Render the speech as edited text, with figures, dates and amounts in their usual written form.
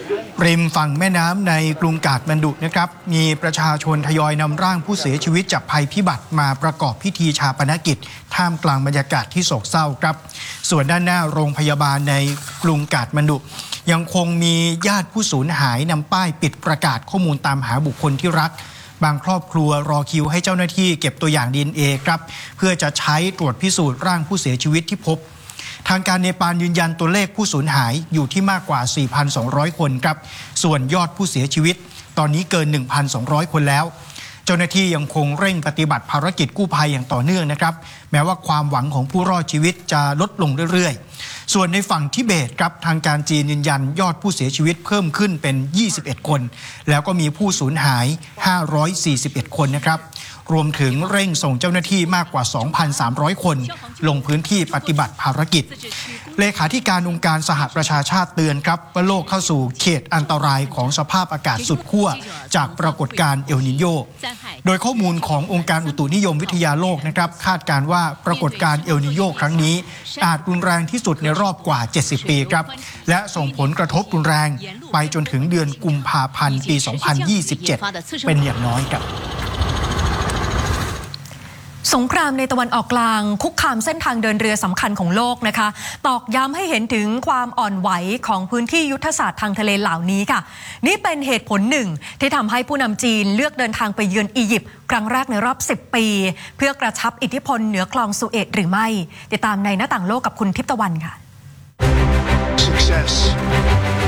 ริมฝั่งแม่น้ำในกรุงกาฐมานดุนะครับมีประชาชนทยอยนำร่างผู้เสียชีวิตจากภัยพิบัติมาประกอบพิธีชาปนกิจท่ามกลางบรรยากาศที่โศกเศร้าครับส่วนด้านหน้าโรงพยาบาลในกรุงกาฐมานดุยังคงมีญาติผู้สูญหายนำป้ายปิดประกาศข้อมูลตามหาบุคคลที่รักบางครอบครัวรอคิวให้เจ้าหน้าที่เก็บตัวอย่าง DNA ครับเพื่อจะใช้ตรวจพิสูจน์ร่างผู้เสียชีวิตที่พบทางการเนปาลยืนยันตัวเลขผู้สูญหายอยู่ที่มากกว่า 4,200 คนครับส่วนยอดผู้เสียชีวิตตอนนี้เกิน 1,200 คนแล้วเจ้าหน้าที่ยังคงเร่งปฏิบัติภารกิจกู้ภัยอย่างต่อเนื่องนะครับแม้ว่าความหวังของผู้รอดชีวิตจะลดลงเรื่อยๆส่วนในฝั่งทิเบตครับทางการจีนยืนยันยอดผู้เสียชีวิตเพิ่มขึ้นเป็น 21 คนแล้วก็มีผู้สูญหาย 541 คนนะครับรวมถึงเร่งส่งเจ้าหน้าที่มากกว่า 2,300 คนลงพื้นที่ปฏิบัติภารกิจเลขาธิการองค์การสหประชาชาติเตือนครับว่าโลกเข้าสู่เขตอันตรายของสภาพอากาศสุดขั้วจากปรากฏการณ์เอลนิโญโดยข้อมูลขององค์การอุตุนิยมวิทยาโลกนะครับคาดการณ์ว่าปรากฏการณ์เอลนิโญครั้งนี้อาจรุนแรงที่สุดในรอบกว่า 70 ปีครับและส่งผลกระทบรุนแรงไปจนถึงเดือนกุมภาพันธ์ปี 2027 เป็นอย่างน้อยครับสงครามในตะวันออกกลางคุกคามเส้นทางเดินเรือสำคัญของโลกนะคะตอกย้ำให้เห็นถึงความอ่อนไหวของพื้นที่ยุทธศาสตร์ทางทะเลเหล่านี้ค่ะนี่เป็นเหตุผลหนึ่งที่ทำให้ผู้นำจีนเลือกเดินทางไปเยือนอียิปต์ครั้งแรกในรอบ 10 ปีเพื่อกระชับอิทธิพลเหนือคลองสุเอตหรือไม่ติดตามในหน้าต่างโลกกับคุณทิพย์ตะวันค่ะ